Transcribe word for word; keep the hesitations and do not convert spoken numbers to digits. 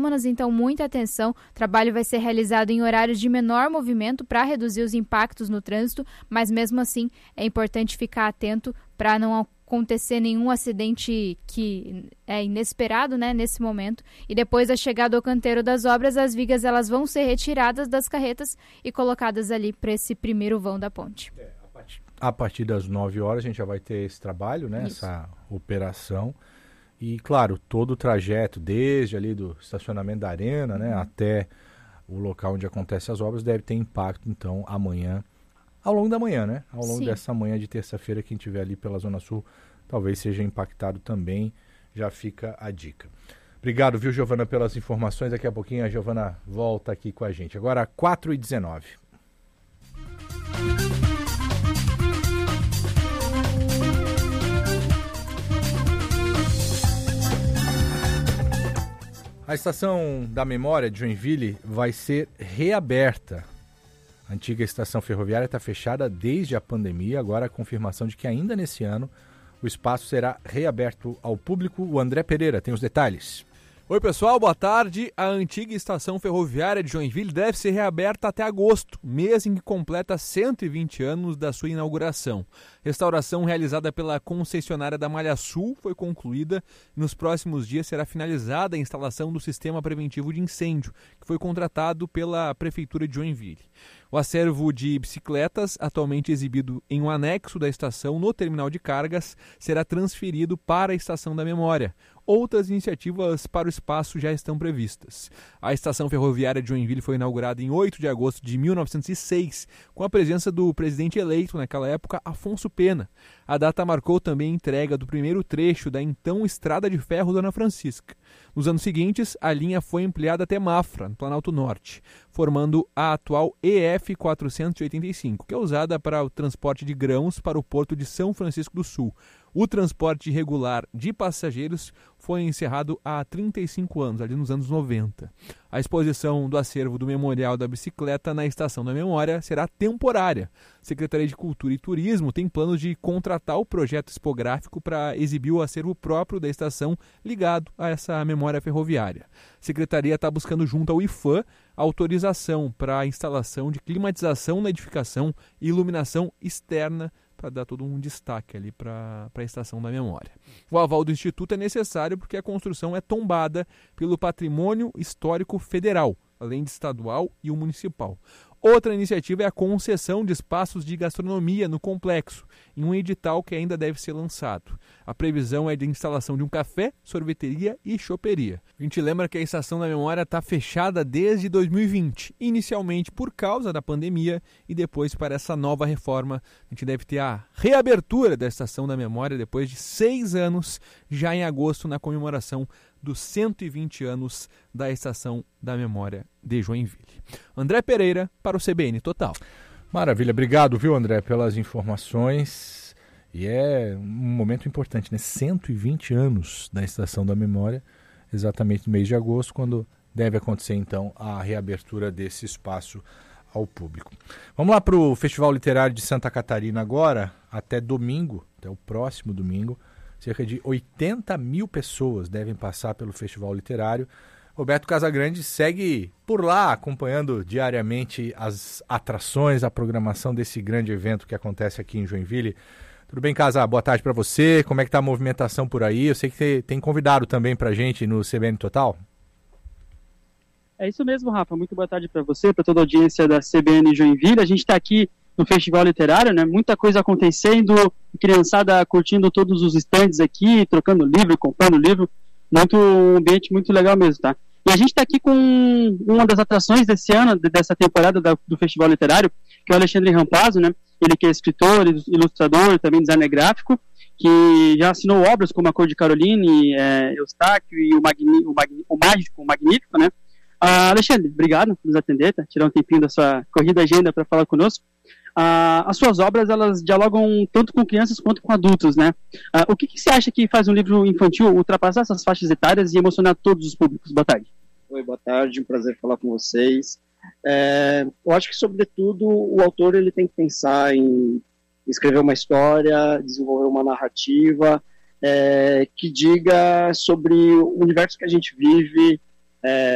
anômalas, então muita atenção. O trabalho vai ser realizado em horários de menor movimento para reduzir os impactos no trânsito, mas mesmo assim é importante ficar atento para não acontecer nenhum acidente que é inesperado, né, nesse momento. E depois da chegada ao canteiro das obras, as vigas elas vão ser retiradas das carretas e colocadas ali para esse primeiro vão da ponte. É, a, partir, a partir das nove horas a gente já vai ter esse trabalho, né, essa operação. E, claro, todo o trajeto, desde ali do estacionamento da arena, né, até o local onde acontecem as obras, deve ter impacto, então, amanhã, ao longo da manhã, né? Ao longo Sim. dessa manhã de terça-feira, quem estiver ali pela Zona Sul, talvez seja impactado também. Já fica a dica. Obrigado, viu, Giovana, pelas informações. Daqui a pouquinho a Giovana volta aqui com a gente. Agora, quatro e dezenove. A Estação da Memória de Joinville vai ser reaberta. A antiga estação ferroviária está fechada desde a pandemia. Agora a confirmação de que ainda nesse ano o espaço será reaberto ao público. O André Pereira tem os detalhes. Oi pessoal, boa tarde. A antiga estação ferroviária de Joinville deve ser reaberta até agosto, mês em que completa cento e vinte anos da sua inauguração. Restauração realizada pela concessionária da Malha Sul foi concluída e nos próximos dias será finalizada a instalação do sistema preventivo de incêndio, que foi contratado pela Prefeitura de Joinville. O acervo de bicicletas, atualmente exibido em um anexo da estação no terminal de cargas, será transferido para a Estação da Memória. Outras iniciativas para o espaço já estão previstas. A estação ferroviária de Joinville foi inaugurada em oito de agosto de mil novecentos e seis, com a presença do presidente eleito naquela época, Afonso Pena. A data marcou também a entrega do primeiro trecho da então Estrada de Ferro Dona Francisca. Nos anos seguintes, a linha foi ampliada até Mafra, no Planalto Norte, formando a atual E F quatrocentos e oitenta e cinco, que é usada para o transporte de grãos para o porto de São Francisco do Sul. O transporte regular de passageiros foi encerrado há trinta e cinco anos, ali nos anos noventa. A exposição do acervo do Memorial da Bicicleta na Estação da Memória será temporária. A Secretaria de Cultura e Turismo tem planos de contratar o projeto expográfico para exibir o acervo próprio da estação ligado a essa memória ferroviária. A Secretaria está buscando junto ao I F A a autorização para a instalação de climatização na edificação e iluminação externa para dar todo um destaque ali para a Estação da Memória. O aval do Instituto é necessário porque a construção é tombada pelo Patrimônio Histórico Federal, além de estadual e o municipal. Outra iniciativa é a concessão de espaços de gastronomia no complexo, em um edital que ainda deve ser lançado. A previsão é de instalação de um café, sorveteria e choperia. A gente lembra que a Estação da Memória está fechada desde dois mil e vinte, inicialmente por causa da pandemia e depois para essa nova reforma. A gente deve ter a reabertura da Estação da Memória depois de seis anos, já em agosto, na comemoração dos cento e vinte anos da Estação da Memória de Joinville. André Pereira para o C B N Total. Maravilha, obrigado, viu, André, pelas informações. E é um momento importante, né? cento e vinte anos da Estação da Memória, exatamente no mês de agosto, quando deve acontecer, então, a reabertura desse espaço ao público. Vamos lá para o Festival Literário de Santa Catarina agora, até domingo, até o próximo domingo. Cerca de oitenta mil pessoas devem passar pelo Festival Literário. Roberto Casagrande segue por lá, acompanhando diariamente as atrações, a programação desse grande evento que acontece aqui em Joinville. Tudo bem, Casa? Boa tarde para você. Como é que está a movimentação por aí? Eu sei que tem convidado também para a gente no C B N Total. É isso mesmo, Rafa. Muito boa tarde para você, para toda a audiência da C B N Joinville. A gente está aqui no Festival Literário, né? Muita coisa acontecendo, criançada curtindo todos os estandes aqui, trocando livro, comprando livro, muito, um ambiente muito legal mesmo, tá? E a gente está aqui com uma das atrações desse ano, dessa temporada da, do Festival Literário, que é o Alexandre Rampazzo, né? Ele que é escritor, ilustrador, também designer gráfico, que já assinou obras como A Cor de Caroline, é, Eustáquio e o, Magni, o, Magni, o Mágico, o Magnífico, né? Ah, Alexandre, obrigado por nos atender, tá? Tirar um tempinho da sua corrida agenda para falar conosco. Ah, as suas obras, elas dialogam tanto com crianças quanto com adultos, né? Ah, o que, que você acha que faz um livro infantil ultrapassar essas faixas etárias e emocionar todos os públicos? Boa tarde. Oi, boa tarde, um prazer falar com vocês. É, eu acho que, sobretudo, o autor ele tem que pensar em escrever uma história, desenvolver uma narrativa é, que diga sobre o universo que a gente vive, é,